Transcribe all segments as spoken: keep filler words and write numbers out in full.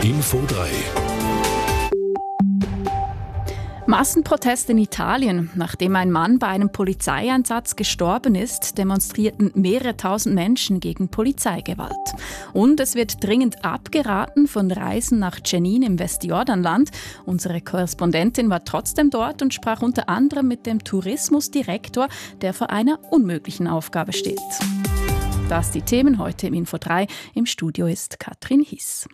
Info drei. Massenprotest in Italien. Nachdem ein Mann bei einem Polizeieinsatz gestorben ist, demonstrierten mehrere tausend Menschen gegen Polizeigewalt. Und es wird dringend abgeraten von Reisen nach Jenin im Westjordanland. Unsere Korrespondentin war trotzdem dort und sprach unter anderem mit dem Tourismusdirektor, der vor einer unmöglichen Aufgabe steht. Das die Themen heute im Info drei. Im Studio ist Katrin Hiss.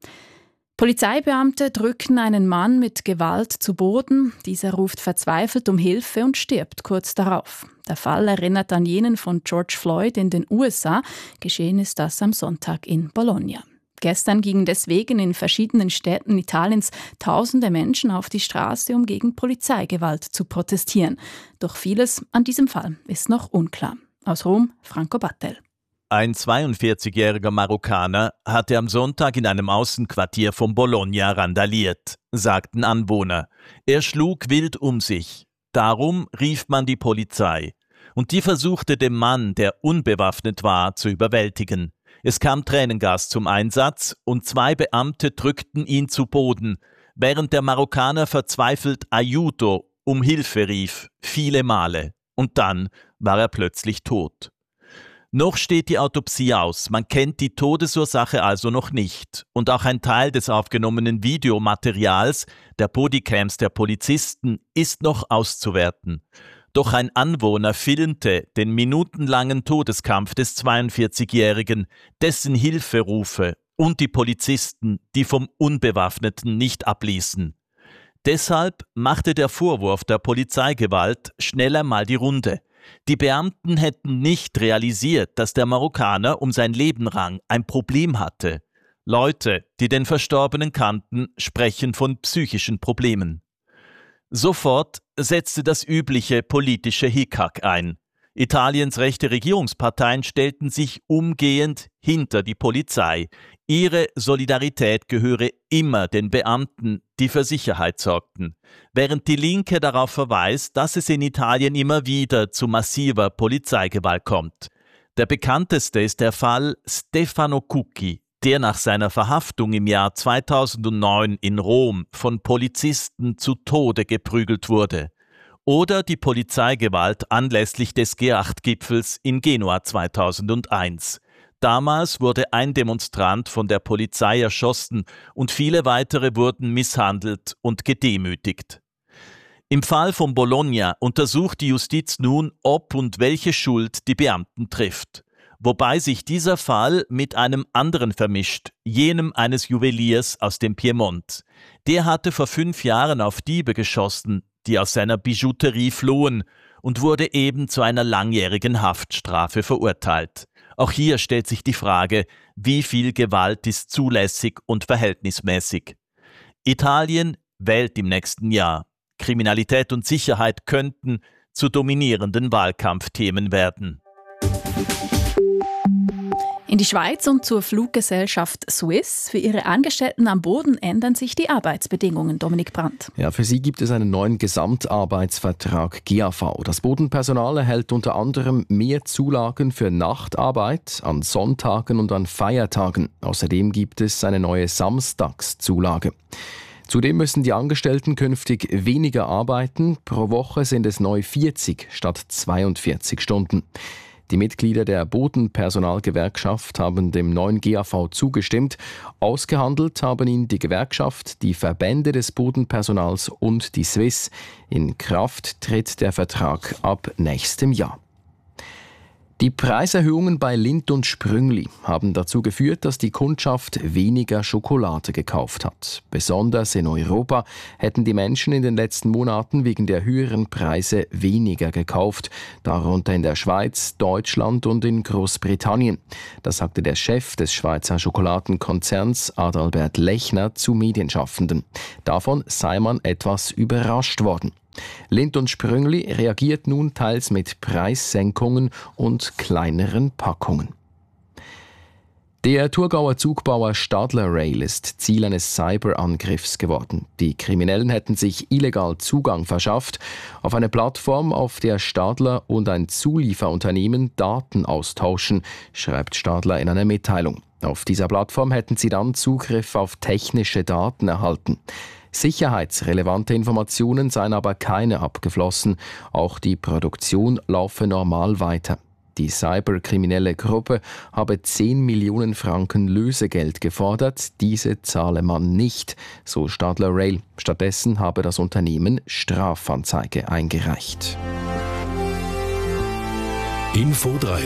Polizeibeamte drücken einen Mann mit Gewalt zu Boden. Dieser ruft verzweifelt um Hilfe und stirbt kurz darauf. Der Fall erinnert an jenen von George Floyd in den U S A. Geschehen ist das am Sonntag in Bologna. Gestern gingen deswegen in verschiedenen Städten Italiens tausende Menschen auf die Straße, um gegen Polizeigewalt zu protestieren. Doch vieles an diesem Fall ist noch unklar. Aus Rom, Franco Battel. Ein zweiundvierzigjähriger Marokkaner hatte am Sonntag in einem Außenquartier von Bologna randaliert, sagten Anwohner. Er schlug wild um sich. Darum rief man die Polizei. Und die versuchte den Mann, der unbewaffnet war, zu überwältigen. Es kam Tränengas zum Einsatz und zwei Beamte drückten ihn zu Boden, während der Marokkaner verzweifelt Aiuto, um Hilfe rief, viele Male. Und dann war er plötzlich tot. Noch steht die Autopsie aus, man kennt die Todesursache also noch nicht. Und auch ein Teil des aufgenommenen Videomaterials, der Bodycams der Polizisten, ist noch auszuwerten. Doch ein Anwohner filmte den minutenlangen Todeskampf des zweiundvierzigjährigen, dessen Hilferufe und die Polizisten, die vom Unbewaffneten nicht abließen. Deshalb machte der Vorwurf der Polizeigewalt schneller mal die Runde. Die Beamten hätten nicht realisiert, dass der Marokkaner um sein Leben rang, ein Problem hatte. Leute, die den Verstorbenen kannten, sprechen von psychischen Problemen. Sofort setzte das übliche politische Hickhack ein. Italiens rechte Regierungsparteien stellten sich umgehend hinter die Polizei. Ihre Solidarität gehöre immer den Beamten, die für Sicherheit sorgten, während die Linke darauf verweist, dass es in Italien immer wieder zu massiver Polizeigewalt kommt. Der bekannteste ist der Fall Stefano Cucchi, der nach seiner Verhaftung im Jahr zweitausendneun in Rom von Polizisten zu Tode geprügelt wurde. Oder die Polizeigewalt anlässlich des G acht Gipfels in Genua zweitausendeins. Damals wurde ein Demonstrant von der Polizei erschossen und viele weitere wurden misshandelt und gedemütigt. Im Fall von Bologna untersucht die Justiz nun, ob und welche Schuld die Beamten trifft. Wobei sich dieser Fall mit einem anderen vermischt, jenem eines Juweliers aus dem Piemont. Der hatte vor fünf Jahren auf Diebe geschossen, die aus seiner Bijouterie flohen, und wurde eben zu einer langjährigen Haftstrafe verurteilt. Auch hier stellt sich die Frage, wie viel Gewalt ist zulässig und verhältnismäßig. Italien wählt im nächsten Jahr. Kriminalität und Sicherheit könnten zu dominierenden Wahlkampfthemen werden. In die Schweiz und zur Fluggesellschaft Swiss. Für ihre Angestellten am Boden ändern sich die Arbeitsbedingungen. Dominik Brandt. Ja, für sie gibt es einen neuen Gesamtarbeitsvertrag G A V. Das Bodenpersonal erhält unter anderem mehr Zulagen für Nachtarbeit, an Sonntagen und an Feiertagen. Außerdem gibt es eine neue Samstagszulage. Zudem müssen die Angestellten künftig weniger arbeiten. Pro Woche sind es neu vierzig statt zweiundvierzig Stunden. Die Mitglieder der Bodenpersonalgewerkschaft haben dem neuen G A V zugestimmt. Ausgehandelt haben ihn die Gewerkschaft, die Verbände des Bodenpersonals und die Swiss. In Kraft tritt der Vertrag ab nächstem Jahr. Die Preiserhöhungen bei Lindt und Sprüngli haben dazu geführt, dass die Kundschaft weniger Schokolade gekauft hat. Besonders in Europa hätten die Menschen in den letzten Monaten wegen der höheren Preise weniger gekauft, darunter in der Schweiz, Deutschland und in Großbritannien. Das sagte der Chef des Schweizer Schokoladenkonzerns Adalbert Lechner zu Medienschaffenden. Davon sei man etwas überrascht worden. Lindt und Sprüngli reagiert nun teils mit Preissenkungen und kleineren Packungen. Der Thurgauer Zugbauer Stadler Rail ist Ziel eines Cyberangriffs geworden. Die Kriminellen hätten sich illegal Zugang verschafft auf eine Plattform, auf der Stadler und ein Zulieferunternehmen Daten austauschen, schreibt Stadler in einer Mitteilung. Auf dieser Plattform hätten sie dann Zugriff auf technische Daten erhalten. Sicherheitsrelevante Informationen seien aber keine abgeflossen. Auch die Produktion laufe normal weiter. Die cyberkriminelle Gruppe habe zehn Millionen Franken Lösegeld gefordert. Diese zahle man nicht, so Stadler Rail. Stattdessen habe das Unternehmen Strafanzeige eingereicht. Info drei.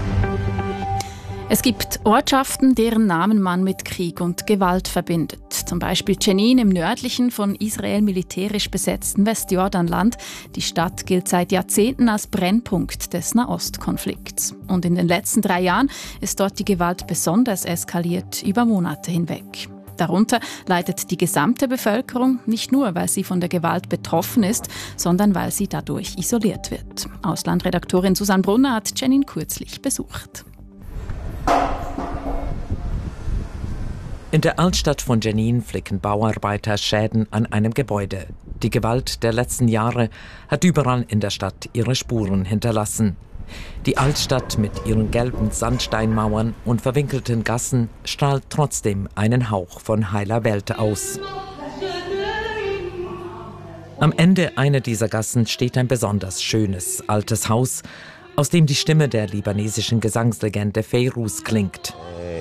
Es gibt Ortschaften, deren Namen man mit Krieg und Gewalt verbindet. Zum Beispiel Jenin im nördlichen, von Israel militärisch besetzten Westjordanland. Die Stadt gilt seit Jahrzehnten als Brennpunkt des Nahostkonflikts. Und in den letzten drei Jahren ist dort die Gewalt besonders eskaliert, über Monate hinweg. Darunter leidet die gesamte Bevölkerung, nicht nur, weil sie von der Gewalt betroffen ist, sondern weil sie dadurch isoliert wird. Auslandredaktorin Susanne Brunner hat Jenin kürzlich besucht. In der Altstadt von Jenin flicken Bauarbeiter Schäden an einem Gebäude. Die Gewalt der letzten Jahre hat überall in der Stadt ihre Spuren hinterlassen. Die Altstadt mit ihren gelben Sandsteinmauern und verwinkelten Gassen strahlt trotzdem einen Hauch von heiler Welt aus. Am Ende einer dieser Gassen steht ein besonders schönes, altes Haus, aus dem die Stimme der libanesischen Gesangslegende Feiruz klingt.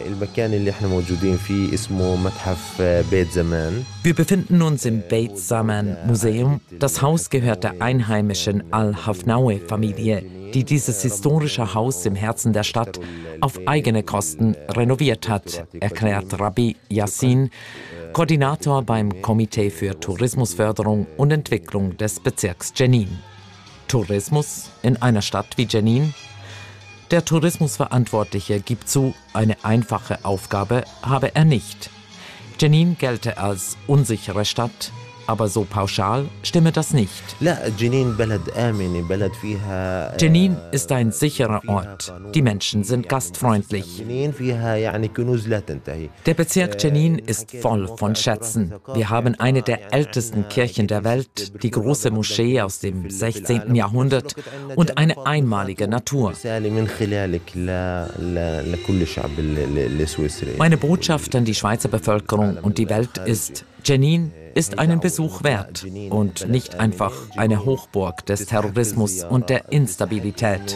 Wir befinden uns im Beit Zaman Museum. Das Haus gehört der einheimischen Al-Hafnaoui-Familie, die dieses historische Haus im Herzen der Stadt auf eigene Kosten renoviert hat, erklärt Rabbi Yassin, Koordinator beim Komitee für Tourismusförderung und Entwicklung des Bezirks Jenin. Tourismus in einer Stadt wie Jenin? Der Tourismusverantwortliche gibt zu, eine einfache Aufgabe habe er nicht. Jenin gelte als unsichere Stadt, aber so pauschal stimme das nicht. Jenin ist ein sicherer Ort. Die Menschen sind gastfreundlich. Der Bezirk Jenin ist voll von Schätzen. Wir haben eine der ältesten Kirchen der Welt, die große Moschee aus dem sechzehnten Jahrhundert und eine einmalige Natur. Meine Botschaft an die Schweizer Bevölkerung und die Welt ist, Jenin ist einen Besuch wert und nicht einfach eine Hochburg des Terrorismus und der Instabilität,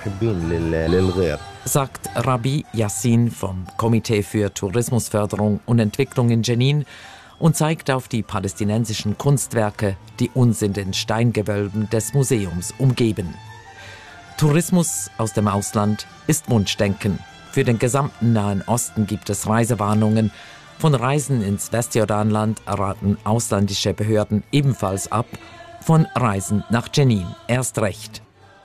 sagt Rabbi Yassin vom Komitee für Tourismusförderung und Entwicklung in Jenin und zeigt auf die palästinensischen Kunstwerke, die uns in den Steingewölben des Museums umgeben. Tourismus aus dem Ausland ist Wunschdenken. Für den gesamten Nahen Osten gibt es Reisewarnungen. Von Reisen ins Westjordanland raten ausländische Behörden ebenfalls ab, von Reisen nach Jenin erst recht.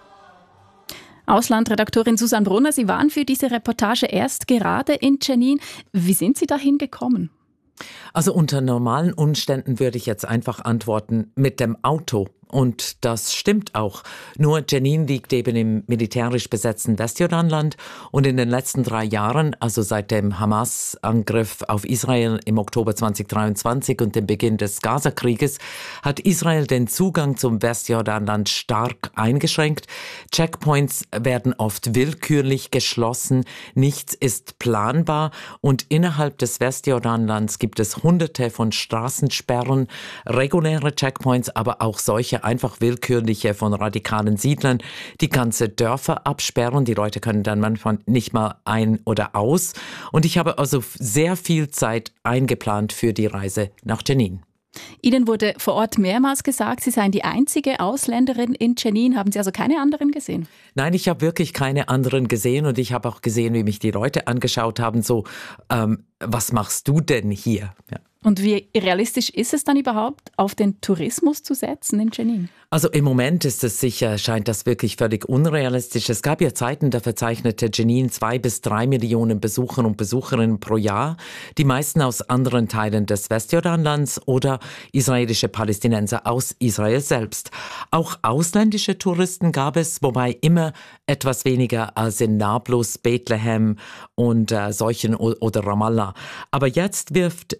Auslandredaktorin Susanne Brunner, Sie waren für diese Reportage erst gerade in Jenin. Wie sind Sie dahin gekommen? Also unter normalen Umständen würde ich jetzt einfach antworten, mit dem Auto. Und das stimmt auch. Nur Jenin liegt eben im militärisch besetzten Westjordanland und in den letzten drei Jahren, also seit dem Hamas-Angriff auf Israel im Oktober zweitausenddreiundzwanzig und dem Beginn des Gaza-Krieges, hat Israel den Zugang zum Westjordanland stark eingeschränkt. Checkpoints werden oft willkürlich geschlossen, nichts ist planbar und innerhalb des Westjordanlands gibt es hunderte von Straßensperren, reguläre Checkpoints, aber auch solche einfach willkürliche von radikalen Siedlern, die ganze Dörfer absperren. Die Leute können dann manchmal nicht mal ein- oder aus. Und ich habe also sehr viel Zeit eingeplant für die Reise nach Jenin. Ihnen wurde vor Ort mehrmals gesagt, Sie seien die einzige Ausländerin in Jenin. Haben Sie also keine anderen gesehen? Nein, ich habe wirklich keine anderen gesehen und ich habe auch gesehen, wie mich die Leute angeschaut haben, so, ähm, was machst du denn hier? Ja. Und wie realistisch ist es dann überhaupt, auf den Tourismus zu setzen in Jenin? Also im Moment ist es sicher, scheint das wirklich völlig unrealistisch. Es gab ja Zeiten, da verzeichnete Jenin zwei bis drei Millionen Besucher und Besucherinnen pro Jahr. Die meisten aus anderen Teilen des Westjordanlands oder israelische Palästinenser aus Israel selbst. Auch ausländische Touristen gab es, wobei immer etwas weniger als in Nablus, Bethlehem und äh, solchen oder Ramallah. Aber jetzt wirft Jenin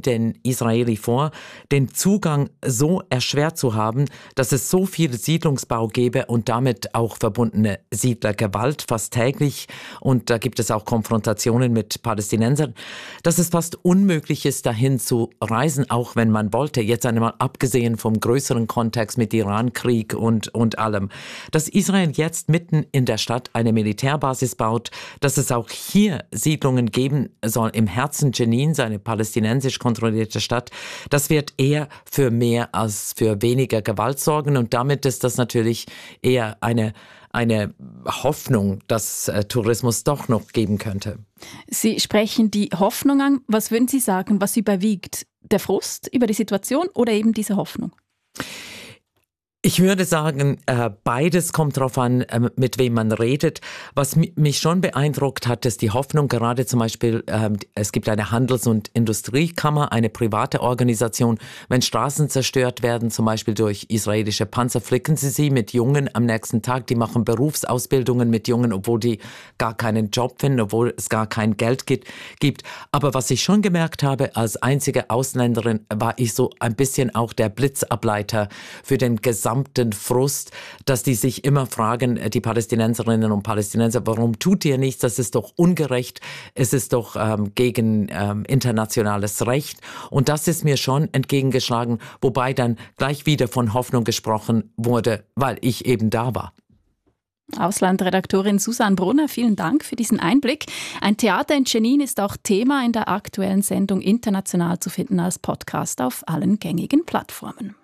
werfen den Israeli vor, den Zugang so erschwert zu haben, dass es so viel Siedlungsbau gäbe und damit auch verbundene Siedlergewalt fast täglich. Und da gibt es auch Konfrontationen mit Palästinensern, dass es fast unmöglich ist, dahin zu reisen, auch wenn man wollte. Jetzt einmal abgesehen vom größeren Kontext mit Irankrieg und, und allem. Dass Israel jetzt mitten in der Stadt eine Militärbasis baut, dass es auch hier Siedlungen geben soll im Herzen Jenin, seine palästinensisch kontrollierte Stadt, das wird eher für mehr als für weniger Gewalt sorgen und damit ist das natürlich eher eine, eine Hoffnung, dass äh, Tourismus doch noch geben könnte. Sie sprechen die Hoffnung an. Was würden Sie sagen, was überwiegt? Der Frust über die Situation oder eben diese Hoffnung? Ich würde sagen, beides kommt darauf an, mit wem man redet. Was mich schon beeindruckt hat, ist die Hoffnung, gerade zum Beispiel, es gibt eine Handels- und Industriekammer, eine private Organisation. Wenn Straßen zerstört werden, zum Beispiel durch israelische Panzer, flicken sie sie mit Jungen am nächsten Tag. Die machen Berufsausbildungen mit Jungen, obwohl die gar keinen Job finden, obwohl es gar kein Geld gibt. Aber was ich schon gemerkt habe, als einzige Ausländerin, war ich so ein bisschen auch der Blitzableiter für den gesamten Frust, dass die sich immer fragen, die Palästinenserinnen und Palästinenser, warum tut ihr nichts? Das ist doch ungerecht, es ist doch ähm, gegen ähm, internationales Recht. Und das ist mir schon entgegengeschlagen, wobei dann gleich wieder von Hoffnung gesprochen wurde, weil ich eben da war. Auslandredaktorin Susanne Brunner, vielen Dank für diesen Einblick. Ein Theater in Jenin ist auch Thema in der aktuellen Sendung international zu finden als Podcast auf allen gängigen Plattformen.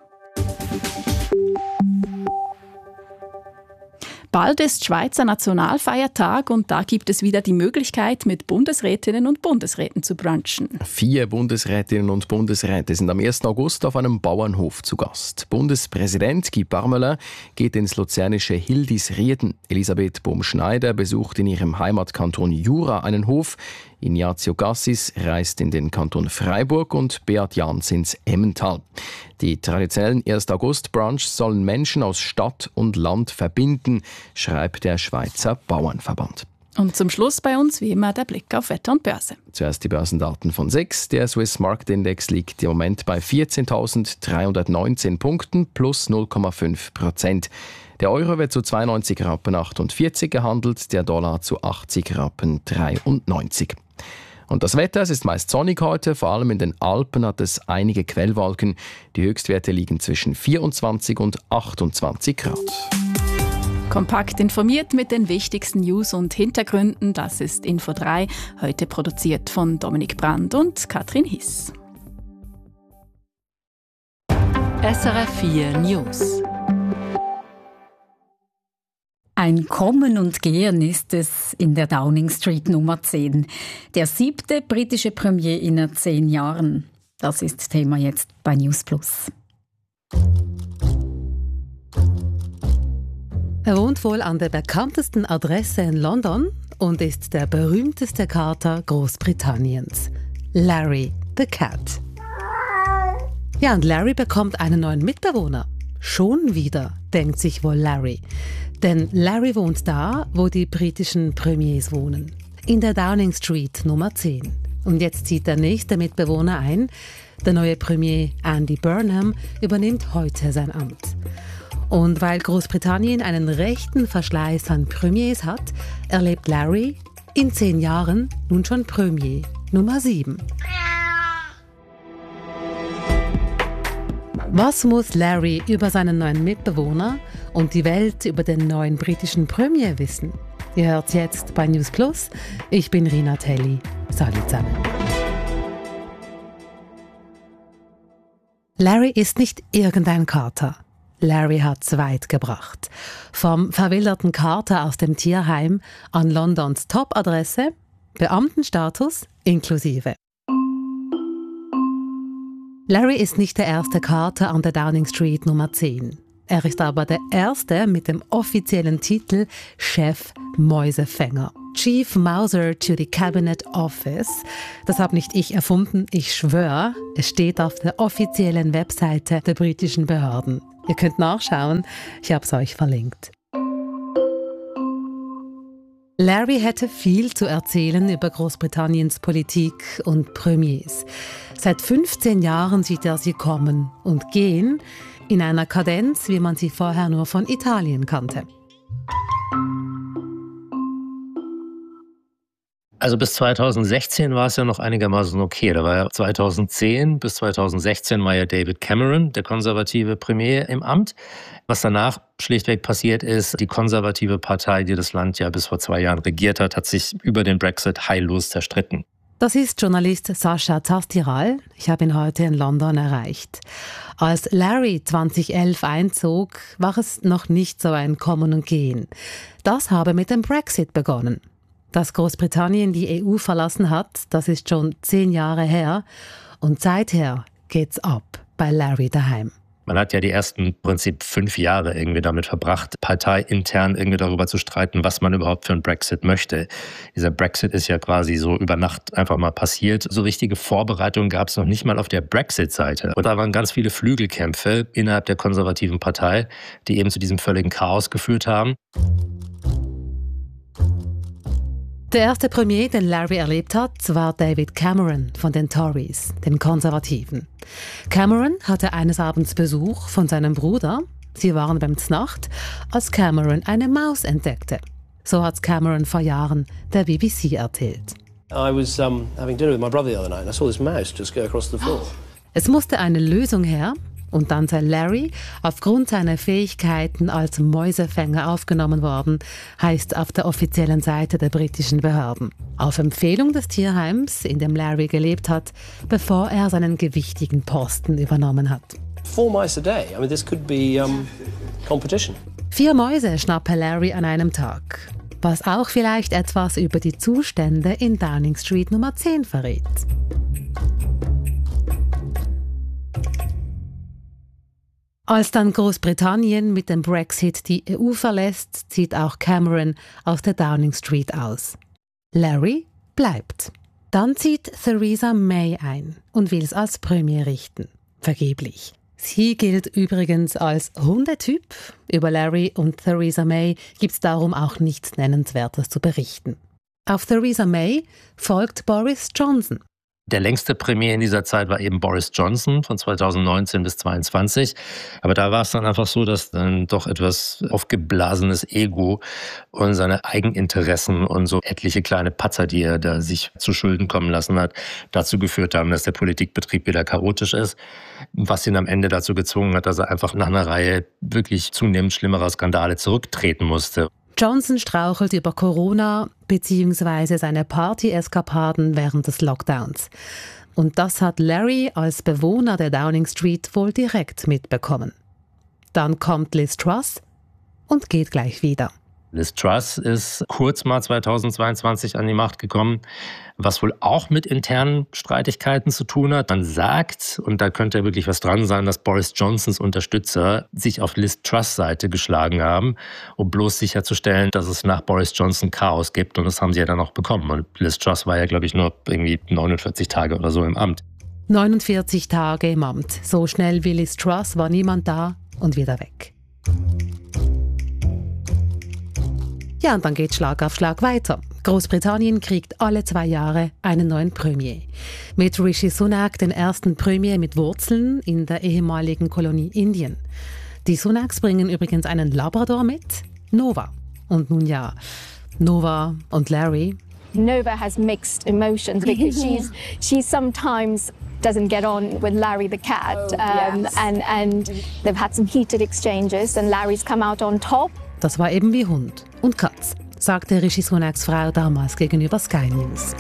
Bald ist Schweizer Nationalfeiertag und da gibt es wieder die Möglichkeit, mit Bundesrätinnen und Bundesräten zu brunchen. Vier Bundesrätinnen und Bundesräte sind am ersten August auf einem Bauernhof zu Gast. Bundespräsident Guy Parmelin geht ins luzernische Hildisrieden. Elisabeth Bohm-Schneider besucht in ihrem Heimatkanton Jura einen Hof. Ignazio Cassis reist in den Kanton Freiburg und Beat Jans ins Emmental. Die traditionellen ersten August-Brunchs sollen Menschen aus Stadt und Land verbinden, schreibt der Schweizer Bauernverband. Und zum Schluss bei uns wie immer der Blick auf Wetter und Börse. Zuerst die Börsendaten von sechs. Der Swiss Market Index liegt im Moment bei vierzehntausenddreihundertneunzehn Punkten plus null Komma fünf Prozent. Der Euro wird zu zweiundneunzig Rappen achtundvierzig gehandelt, der Dollar zu achtzig Rappen dreiundneunzig. Und das Wetter, es ist meist sonnig heute, vor allem in den Alpen hat es einige Quellwolken. Die Höchstwerte liegen zwischen vierundzwanzig und achtundzwanzig Grad. Kompakt informiert mit den wichtigsten News und Hintergründen, das ist Info drei, heute produziert von Dominik Brandt und Katrin Hiss. S R F vier News. Ein Kommen und Gehen ist es in der Downing Street Nummer zehn. Der siebte britische Premier in zehn Jahren. Das ist Thema jetzt bei News Plus. Er wohnt wohl an der bekanntesten Adresse in London und ist der berühmteste Kater Großbritanniens. Larry the Cat. Ja, und Larry bekommt einen neuen Mitbewohner. Schon wieder, denkt sich wohl Larry. Denn Larry wohnt da, wo die britischen Premiers wohnen. In der Downing Street Nummer zehn. Und jetzt zieht der nächste Mitbewohner ein. Der neue Premier Andy Burnham übernimmt heute sein Amt. Und weil Großbritannien einen rechten Verschleiß an Premiers hat, erlebt Larry in zehn Jahren nun schon Premier Nummer sieben. Was muss Larry über seinen neuen Mitbewohner und die Welt über den neuen britischen Premier wissen? Ihr hört jetzt bei News Plus. Ich bin Rina Telli. Salut zusammen. Larry ist nicht irgendein Kater. Larry hat's weit gebracht. Vom verwilderten Kater aus dem Tierheim an Londons Top-Adresse, Beamtenstatus inklusive. Larry ist nicht der erste Kater an der Downing Street Nummer zehn. Er ist aber der erste mit dem offiziellen Titel Chef Mäusefänger. Chief Mouser to the Cabinet Office. Das habe nicht ich erfunden, ich schwöre. Es steht auf der offiziellen Webseite der britischen Behörden. Ihr könnt nachschauen, ich habe es euch verlinkt. Larry hätte viel zu erzählen über Großbritanniens Politik und Premiers. Seit fünfzehn Jahren sieht er sie kommen und gehen, in einer Kadenz, wie man sie vorher nur von Italien kannte. Also bis zweitausendsechzehn war es ja noch einigermaßen okay. Da war ja zweitausendzehn bis zweitausendsechzehn war ja David Cameron, der konservative Premier, im Amt. Was danach schlichtweg passiert ist, die konservative Partei, die das Land ja bis vor zwei Jahren regiert hat, hat sich über den Brexit heillos zerstritten. Das ist Journalist Sascha Zastiral. Ich habe ihn heute in London erreicht. Als Larry zweitausendelf einzog, war es noch nicht so ein Kommen und Gehen. Das habe mit dem Brexit begonnen. Dass Großbritannien die E U verlassen hat, das ist schon zehn Jahre her. Und seither geht's ab bei Larry daheim. Man hat ja die ersten im Prinzip fünf Jahre irgendwie damit verbracht, parteiintern irgendwie darüber zu streiten, was man überhaupt für einen Brexit möchte. Dieser Brexit ist ja quasi so über Nacht einfach mal passiert. So richtige Vorbereitungen gab es noch nicht mal auf der Brexit-Seite. Und da waren ganz viele Flügelkämpfe innerhalb der konservativen Partei, die eben zu diesem völligen Chaos geführt haben. Der erste Premier, den Larry erlebt hat, war David Cameron von den Tories, den Konservativen. Cameron hatte eines Abends Besuch von seinem Bruder. Sie waren beim Znacht, als Cameron eine Maus entdeckte. So hat Cameron vor Jahren der B B C erzählt. I was um, having dinner with my brother the other night and I saw this mouse just go across the floor. Es musste eine Lösung her. Und dann sei Larry aufgrund seiner Fähigkeiten als Mäusefänger aufgenommen worden, heißt auf der offiziellen Seite der britischen Behörden. Auf Empfehlung des Tierheims, in dem Larry gelebt hat, bevor er seinen gewichtigen Posten übernommen hat. Four mice a day. I mean, this could be um, competition. Vier Mäuse schnappe Larry an einem Tag. Was auch vielleicht etwas über die Zustände in Downing Street Nummer zehn verrät. Als dann Großbritannien mit dem Brexit die E U verlässt, zieht auch Cameron aus der Downing Street aus. Larry bleibt. Dann zieht Theresa May ein und will es als Premier richten. Vergeblich. Sie gilt übrigens als Hundetyp. Über Larry und Theresa May gibt es darum auch nichts Nennenswertes zu berichten. Auf Theresa May folgt Boris Johnson. Der längste Premier in dieser Zeit war eben Boris Johnson von zweitausendneunzehn bis zweitausendzweiundzwanzig. Aber da war es dann einfach so, dass dann doch etwas aufgeblasenes Ego und seine Eigeninteressen und so etliche kleine Patzer, die er da sich zu Schulden kommen lassen hat, dazu geführt haben, dass der Politikbetrieb wieder chaotisch ist. Was ihn am Ende dazu gezwungen hat, dass er einfach nach einer Reihe wirklich zunehmend schlimmerer Skandale zurücktreten musste. Johnson strauchelt über Corona bzw. seine Party-Eskapaden während des Lockdowns. Und das hat Larry als Bewohner der Downing Street wohl direkt mitbekommen. Dann kommt Liz Truss und geht gleich wieder. Liz Truss ist kurz mal zweitausendzweiundzwanzig an die Macht gekommen, was wohl auch mit internen Streitigkeiten zu tun hat. Man sagt, und da könnte ja wirklich was dran sein, dass Boris Johnsons Unterstützer sich auf Liz Truss' Seite geschlagen haben, um bloß sicherzustellen, dass es nach Boris Johnson Chaos gibt. Und das haben sie ja dann auch bekommen. Und Liz Truss war ja, glaube ich, nur irgendwie neunundvierzig Tage oder so im Amt. neunundvierzig Tage im Amt. So schnell wie Liz Truss war niemand da und wieder weg. Ja, und dann geht Schlag auf Schlag weiter. Großbritannien kriegt alle zwei Jahre einen neuen Premier. Mit Rishi Sunak den ersten Premier mit Wurzeln in der ehemaligen Kolonie Indien. Die Sunaks bringen übrigens einen Labrador mit, Nova. Und nun ja, Nova und Larry. Nova has mixed emotions because she's she sometimes doesn't get on with Larry the cat, um, yes. and and they've had some heated exchanges and Larry's come out on top. Das war eben wie Hund und Katz, sagte Rishi Sunaks Frau damals gegenüber Sky News.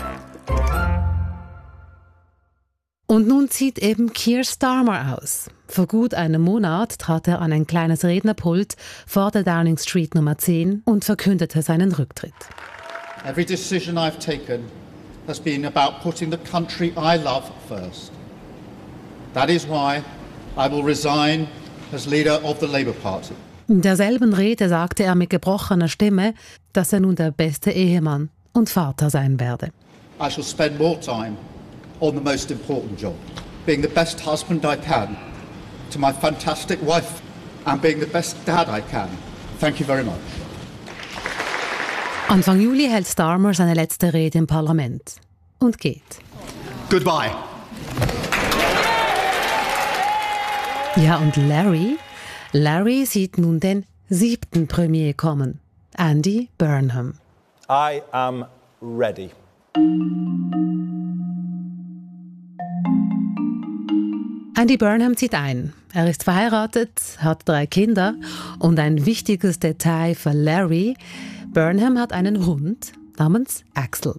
Und nun zieht eben Keir Starmer aus. Vor gut einem Monat trat er an ein kleines Rednerpult vor der Downing Street Nummer zehn und verkündete seinen Rücktritt. Every decision I've taken has been about putting the country I love first. That is why I will resign as leader of the Labour Party. In derselben Rede sagte er mit gebrochener Stimme, dass er nun der beste Ehemann und Vater sein werde. I shall spend more time on the most important job, being the best husband I can to my fantastic wife and being the best dad I can. Thank you very much. Anfang Juli hält Starmer seine letzte Rede im Parlament und geht. Goodbye. Ja, und Larry? Larry sieht nun den siebten Premier kommen. Andy Burnham. I am ready. Andy Burnham zieht ein. Er ist verheiratet, hat drei Kinder und ein wichtiges Detail für Larry: Burnham hat einen Hund namens Axel.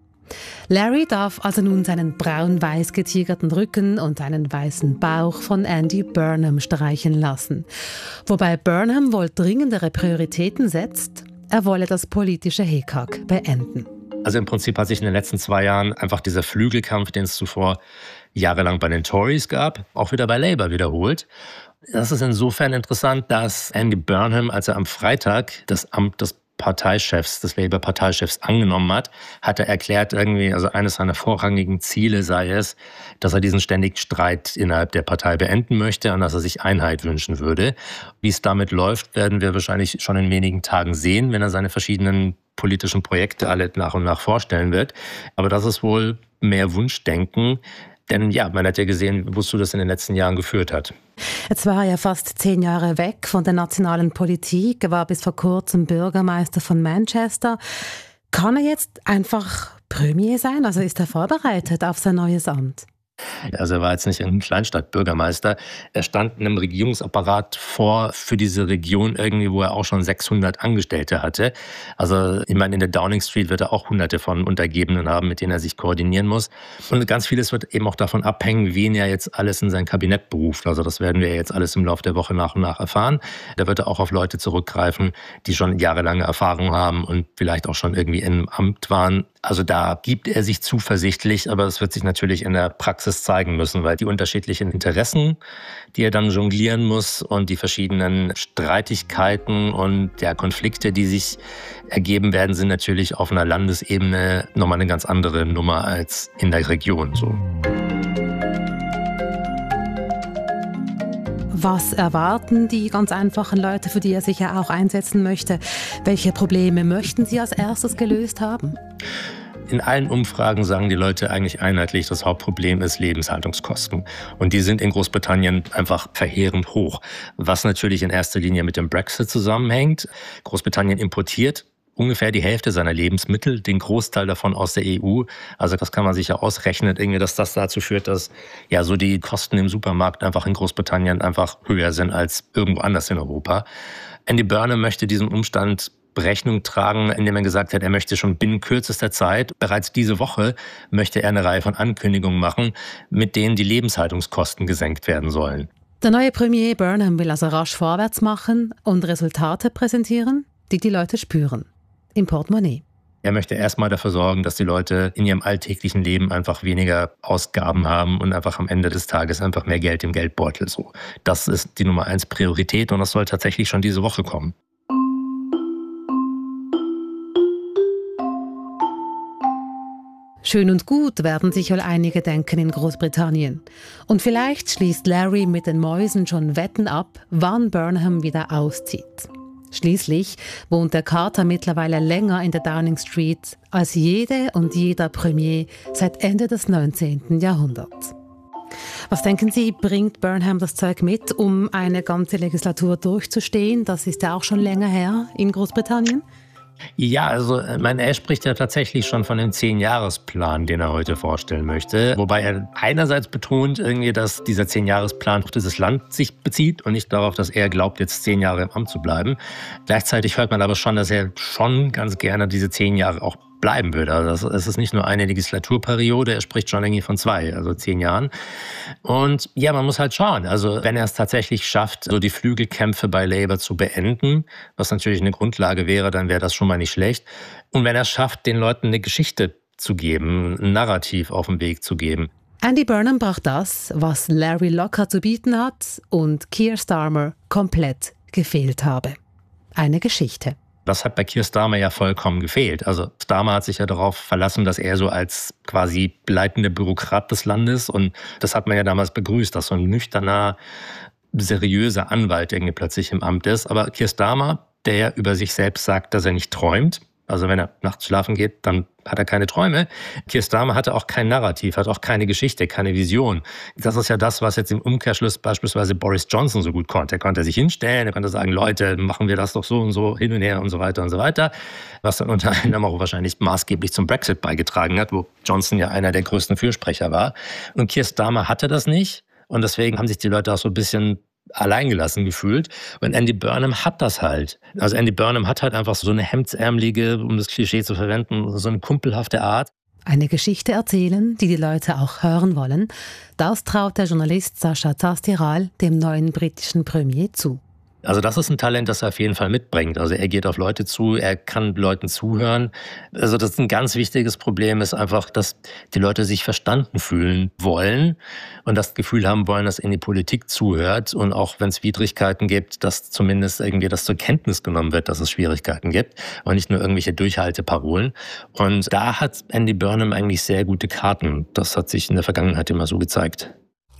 Larry darf also nun seinen braun-weiß getigerten Rücken und einen weißen Bauch von Andy Burnham streichen lassen. Wobei Burnham wohl dringendere Prioritäten setzt. Er wolle das politische Hickhack beenden. Also im Prinzip hat sich in den letzten zwei Jahren einfach dieser Flügelkampf, den es zuvor jahrelang bei den Tories gab, auch wieder bei Labour wiederholt. Das ist insofern interessant, dass Andy Burnham, als er am Freitag das Amt des Parteichefs, des Labour-Parteichefs angenommen hat, hat er erklärt, irgendwie, also eines seiner vorrangigen Ziele sei es, dass er diesen ständigen Streit innerhalb der Partei beenden möchte und dass er sich Einheit wünschen würde. Wie es damit läuft, werden wir wahrscheinlich schon in wenigen Tagen sehen, wenn er seine verschiedenen politischen Projekte alle nach und nach vorstellen wird. Aber das ist wohl mehr Wunschdenken. Denn ja, man hat ja gesehen, wozu das in den letzten Jahren geführt hat. Jetzt war er ja fast zehn Jahre weg von der nationalen Politik. Er war bis vor kurzem Bürgermeister von Manchester. Kann er jetzt einfach Premier sein? Also ist er vorbereitet auf sein neues Amt? Also er war jetzt nicht ein Kleinstadtbürgermeister. Er stand einem Regierungsapparat vor für diese Region irgendwie, wo er auch schon sechshundert Angestellte hatte. Also ich meine, in der Downing Street wird er auch hunderte von Untergebenen haben, mit denen er sich koordinieren muss. Und ganz vieles wird eben auch davon abhängen, wen er jetzt alles in sein Kabinett beruft. Also das werden wir jetzt alles im Laufe der Woche nach und nach erfahren. Da wird er auch auf Leute zurückgreifen, die schon jahrelange Erfahrung haben und vielleicht auch schon irgendwie im Amt waren. Also da gibt er sich zuversichtlich, aber es wird sich natürlich in der Praxis zeigen müssen, weil die unterschiedlichen Interessen, die er dann jonglieren muss und die verschiedenen Streitigkeiten und ja, Konflikte, die sich ergeben werden, sind natürlich auf einer Landesebene nochmal eine ganz andere Nummer als in der Region so. Was erwarten die ganz einfachen Leute, für die er sich ja auch einsetzen möchte? Welche Probleme möchten Sie als erstes gelöst haben? In allen Umfragen sagen die Leute eigentlich einheitlich, das Hauptproblem ist Lebenshaltungskosten. Und die sind in Großbritannien einfach verheerend hoch. Was natürlich in erster Linie mit dem Brexit zusammenhängt. Großbritannien importiert ungefähr die Hälfte seiner Lebensmittel, den Großteil davon aus der E U. Also das kann man sich ja ausrechnen, irgendwie, dass das dazu führt, dass ja so die Kosten im Supermarkt einfach in Großbritannien einfach höher sind als irgendwo anders in Europa. Andy Burnham möchte diesen Umstand Rechnung tragen, indem er gesagt hat, er möchte schon binnen kürzester Zeit, bereits diese Woche, möchte er eine Reihe von Ankündigungen machen, mit denen die Lebenshaltungskosten gesenkt werden sollen. Der neue Premier Burnham will also rasch vorwärts machen und Resultate präsentieren, die die Leute spüren. Im Portemonnaie. Er möchte erstmal dafür sorgen, dass die Leute in ihrem alltäglichen Leben einfach weniger Ausgaben haben und einfach am Ende des Tages einfach mehr Geld im Geldbeutel. So, das ist die Nummer eins Priorität und das soll tatsächlich schon diese Woche kommen. Schön und gut, werden sich wohl einige denken in Großbritannien. Und vielleicht schließt Larry mit den Mäusen schon Wetten ab, wann Burnham wieder auszieht. Schließlich wohnt der Carter mittlerweile länger in der Downing Street als jede und jeder Premier seit Ende des neunzehnten Jahrhunderts. Was denken Sie, bringt Burnham das Zeug mit, um eine ganze Legislatur durchzustehen? Das ist ja auch schon länger her in Großbritannien. Ja, also mein, er spricht ja tatsächlich schon von dem Zehn-Jahres-Plan, den er heute vorstellen möchte. Wobei er einerseits betont, irgendwie, dass dieser Zehn-Jahres-Plan auf dieses Land sich bezieht und nicht darauf, dass er glaubt, jetzt zehn Jahre im Amt zu bleiben. Gleichzeitig hört man aber schon, dass er schon ganz gerne diese zehn Jahre auch bleiben würde. Also es ist nicht nur eine Legislaturperiode, er spricht schon irgendwie von zwei, also zehn Jahren. Und ja, man muss halt schauen. Also wenn er es tatsächlich schafft, so die Flügelkämpfe bei Labour zu beenden, was natürlich eine Grundlage wäre, dann wäre das schon mal nicht schlecht. Und wenn er es schafft, den Leuten eine Geschichte zu geben, ein Narrativ auf den Weg zu geben. Andy Burnham braucht das, was Larry Locker zu bieten hat und Keir Starmer komplett gefehlt habe. Eine Geschichte. Das hat bei Keir Starmer ja vollkommen gefehlt. Also Starmer hat sich ja darauf verlassen, dass er so als quasi leitender Bürokrat des Landes, und das hat man ja damals begrüßt, dass so ein nüchterner, seriöser Anwalt irgendwie plötzlich im Amt ist. Aber Keir Starmer, der ja über sich selbst sagt, dass er nicht träumt, Also wenn er nachts schlafen geht, dann hat er keine Träume. Keir Starmer hatte auch kein Narrativ, hat auch keine Geschichte, keine Vision. Das ist ja das, was jetzt im Umkehrschluss beispielsweise Boris Johnson so gut konnte. Er konnte sich hinstellen, er konnte sagen, Leute, machen wir das doch so und so, hin und her und so weiter und so weiter. Was dann unter anderem auch wahrscheinlich maßgeblich zum Brexit beigetragen hat, wo Johnson ja einer der größten Fürsprecher war. Und Keir Starmer hatte das nicht. Und deswegen haben sich die Leute auch so ein bisschen alleingelassen gefühlt. Und Andy Burnham hat das halt. Also Andy Burnham hat halt einfach so eine hemdsärmelige, um das Klischee zu verwenden, so eine kumpelhafte Art. Eine Geschichte erzählen, die die Leute auch hören wollen, das traut der Journalist Sacha Tastiral dem neuen britischen Premier zu. Also das ist ein Talent, das er auf jeden Fall mitbringt. Also er geht auf Leute zu, er kann Leuten zuhören. Also das ist ein ganz wichtiges Problem, ist einfach, dass die Leute sich verstanden fühlen wollen und das Gefühl haben wollen, dass in die Politik zuhört. Und auch wenn es Widrigkeiten gibt, dass zumindest irgendwie das zur Kenntnis genommen wird, dass es Schwierigkeiten gibt und nicht nur irgendwelche Durchhalteparolen. Und da hat Andy Burnham eigentlich sehr gute Karten. Das hat sich in der Vergangenheit immer so gezeigt.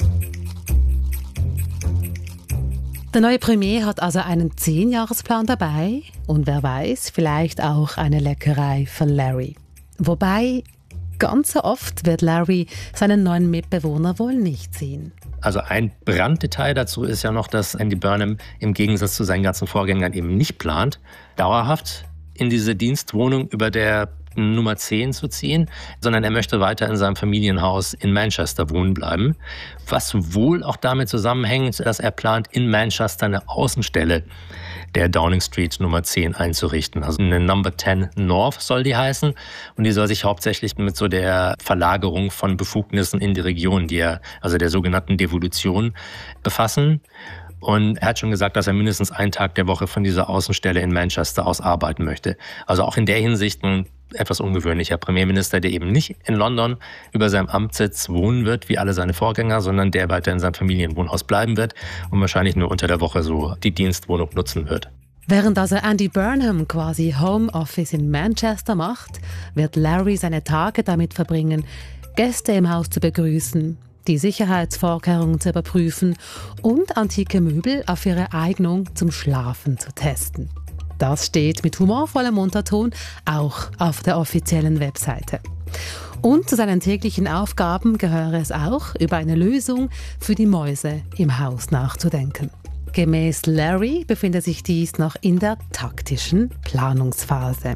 Der neue Premier hat also einen Zehnjahresplan dabei und wer weiß, vielleicht auch eine Leckerei für Larry. Wobei, ganz so oft wird Larry seinen neuen Mitbewohner wohl nicht sehen. Also ein Branddetail dazu ist ja noch, dass Andy Burnham im Gegensatz zu seinen ganzen Vorgängern eben nicht plant, dauerhaft in diese Dienstwohnung über der Nummer zehn zu ziehen, sondern er möchte weiter in seinem Familienhaus in Manchester wohnen bleiben, was wohl auch damit zusammenhängt, dass er plant, in Manchester eine Außenstelle der Downing Street Nummer zehn einzurichten. Also eine Number zehn North soll die heißen und die soll sich hauptsächlich mit so der Verlagerung von Befugnissen in die Region, die er, also der sogenannten Devolution, befassen. Und er hat schon gesagt, dass er mindestens einen Tag der Woche von dieser Außenstelle in Manchester aus arbeiten möchte. Also auch in der Hinsicht ein etwas ungewöhnlicher Premierminister, der eben nicht in London über seinem Amtssitz wohnen wird, wie alle seine Vorgänger, sondern der weiter in seinem Familienwohnhaus bleiben wird und wahrscheinlich nur unter der Woche so die Dienstwohnung nutzen wird. Während also Andy Burnham quasi Homeoffice in Manchester macht, wird Larry seine Tage damit verbringen, Gäste im Haus zu begrüßen, die Sicherheitsvorkehrungen zu überprüfen und antike Möbel auf ihre Eignung zum Schlafen zu testen. Das steht mit humorvollem Unterton auch auf der offiziellen Webseite. Und zu seinen täglichen Aufgaben gehöre es auch, über eine Lösung für die Mäuse im Haus nachzudenken. Gemäß Larry befindet sich dies noch in der taktischen Planungsphase.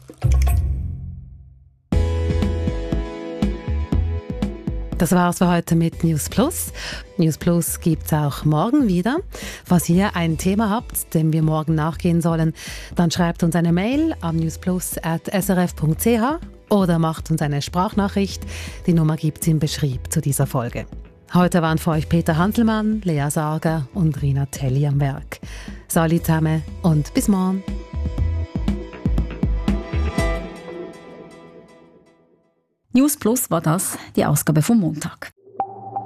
Das war's für heute mit News Plus. News Plus gibt's auch morgen wieder. Falls ihr ein Thema habt, dem wir morgen nachgehen sollen, dann schreibt uns eine Mail an newsplus at s r f punkt c h oder macht uns eine Sprachnachricht. Die Nummer gibt's im Beschrieb zu dieser Folge. Heute waren für euch Peter Hantelmann, Lea Sager und Rina Telli am Werk. Salut zusammen und bis morgen. News Plus war das, die Ausgabe vom Montag.